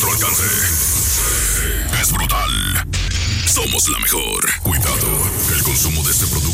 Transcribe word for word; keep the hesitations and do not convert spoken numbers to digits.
nuestro alcance. Es brutal. Somos la mejor. Cuidado, el consumo de este producto